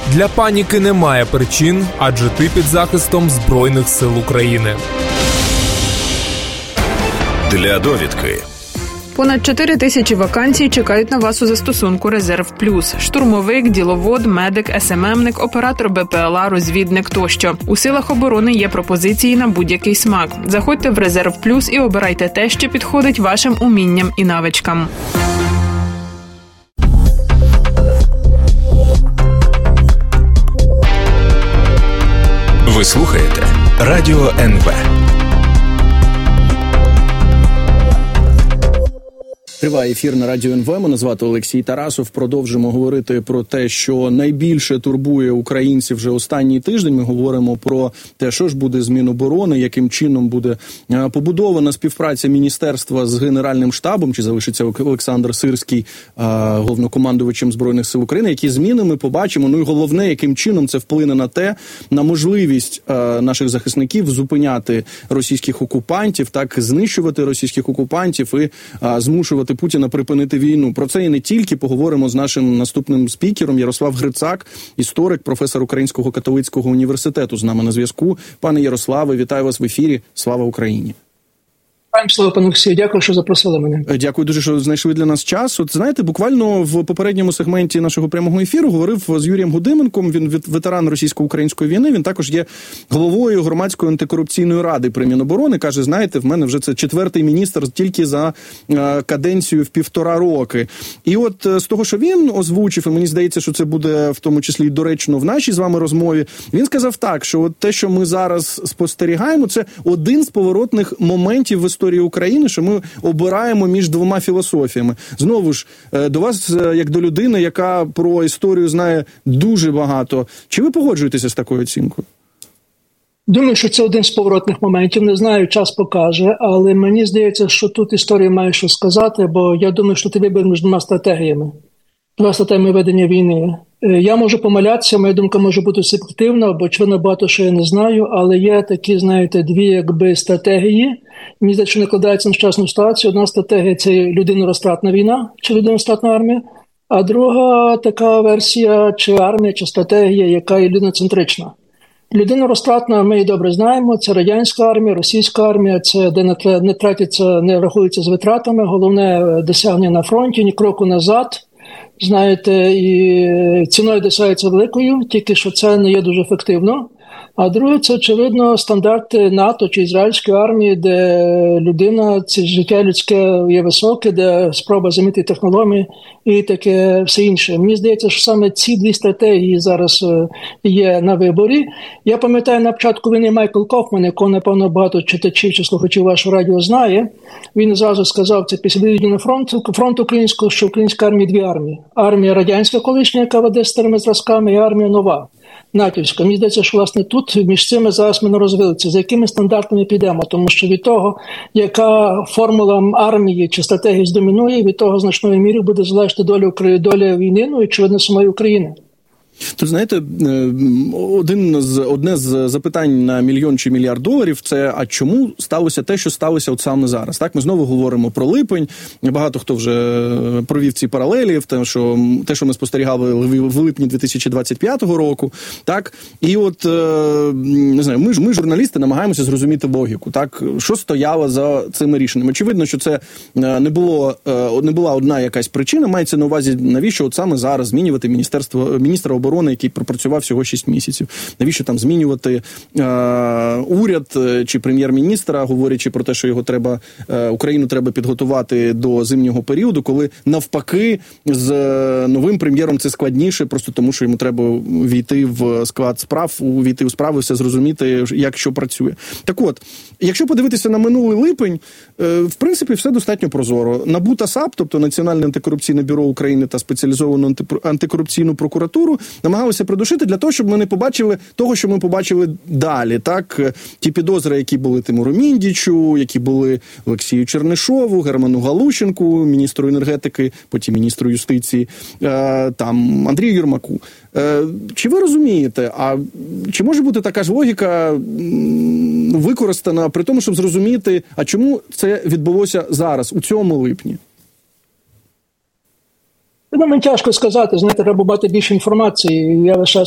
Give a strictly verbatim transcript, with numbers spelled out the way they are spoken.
Для паніки немає причин, адже ти під захистом Збройних сил України. Для довідки. Понад чотири тисячі вакансій чекають на вас у застосунку «Резерв Плюс». Штурмовик, діловод, медик, ес ем емник, оператор бе пе ел а, розвідник тощо. У силах оборони є пропозиції на будь-який смак. Заходьте в «Резерв Плюс» і обирайте те, що підходить вашим умінням і навичкам. Ви слухаєте Радіо ен ве. Триває ефір на Радіо ен ве. Мене звати Олексій Тарасов. Продовжимо говорити про те, що найбільше турбує українців вже останній тиждень. Ми говоримо про те, що ж буде з Міноборони, яким чином буде побудована співпраця міністерства з Генеральним штабом, чи залишиться Олександр Сирський головнокомандувачем Збройних сил України, які зміни ми побачимо. Ну і головне, яким чином це вплине на те, на можливість наших захисників зупиняти російських окупантів, так знищувати російських окупантів і змушувати Путіна припинити війну. Про це і не тільки. Поговоримо з нашим наступним спікером Ярослав Грицак, історик, професор Українського католицького університету з нами на зв'язку. Пане Ярославе, вітаю вас в ефірі. Слава Україні! Слава, пане Олексію, дякую, що запросили мене. Дякую дуже, що знайшли для нас час. От знаєте, буквально в попередньому сегменті нашого прямого ефіру говорив з Юрієм Гудименком, він ветеран російсько-української війни, він також є головою громадської антикорупційної ради при Міноборони. Каже, знаєте, в мене вже це четвертий міністр тільки за е, каденцію в півтора роки. І от е, з того, що він озвучив, і мені здається, що це буде в тому числі доречно в нашій з вами розмові, він сказав так, що от те, що ми зараз спостерігаємо, це один з поворотних моментів в історії України, що ми обираємо між двома філософіями. Знову ж, до вас, як до людини, яка про історію знає дуже багато. Чи ви погоджуєтеся з такою оцінкою? Думаю, що це один з поворотних моментів. Не знаю, час покаже, але мені здається, що тут історія має що сказати, бо я думаю, що ти вибір між двома стратегіями. Два стратегії ведення війни. Я можу помилятися, моя думка може бути суб'єктивна, бо очевидно багато що я не знаю, але є такі, знаєте, дві якби стратегії. Мені здається, що не кладається на сучасну ситуацію. Одна стратегія – це людинорозтратна війна, чи людинорозтратна армія, а друга така версія, чи армія, чи стратегія, яка є людиноцентрична. Людинорозтратна, ми її добре знаємо, це радянська армія, російська армія, це де не тратяться, не рахується з витратами, головне досягнення на фронті, ні кроку назад. Знаєте, і ціною досягається великою, тільки що це не є дуже ефективно. А друге, це, очевидно, стандарти НАТО чи ізраїльської армії, де людина, це життя людське є високе, де спроба замінити технології і таке все інше. Мені здається, що саме ці дві стратегії зараз є на виборі. Я пам'ятаю, на початку війни Майкл Кофман, якого, напевно, багато читачів чи слухачів вашого радіо знає, він зразу сказав, це після виведення фронту, фронту українського, що в українській армії дві армії. Армія радянська колишня, яка веде старими зразками, і армія нова. натівська. Мені здається, що, власне, тут між цими зараз ми не розвилися. За якими стандартами підемо? Тому що від того, яка формула армії чи стратегії здомінує, від того значною мірою буде залежати доля, доля війни, ну і, очевидно, самої України. Тут, знаєте, один з, одне з запитань на мільйон чи мільярд доларів – це, а чому сталося те, що сталося от саме зараз? Так, ми знову говоримо про липень, багато хто вже провів ці паралелі, те, що, те, що ми спостерігали в липні дві тисячі двадцять п'ятого року, так, і от, не знаю, ми, ми журналісти, намагаємося зрозуміти логіку, так, що стояло за цими рішеннями. Очевидно, що це не було, не була одна якась причина, мається на увазі, навіщо от саме зараз змінювати міністерство, міністра оборони, оборони, який пропрацював всього шість місяців. Навіщо там змінювати е, уряд чи прем'єр-міністра, говорячи про те, що його треба, е, Україну треба підготувати до зимнього періоду, коли навпаки з новим прем'єром це складніше, просто тому, що йому треба війти в склад справ, увійти у справи, все зрозуміти, як що працює. Так от, якщо подивитися на минулий липень, е, в принципі, все достатньо прозоро. НАБУ та САП, тобто Національне антикорупційне бюро України та спеціалізовану антикорупційну прокуратуру, намагалися придушити для того, щоб ми не побачили того, що ми побачили далі. Так, ті підозри, які були Тимуру Міндічу, які були Олексію Чернишову, Герману Галущенку, міністру енергетики, потім міністру юстиції, там Андрію Єрмаку. Чи ви розумієте, а чи може бути така ж логіка використана при тому, щоб зрозуміти, а чому це відбулося зараз, у цьому липні? Ну, мені тяжко сказати, знаєте, треба мати більше інформації. Я лише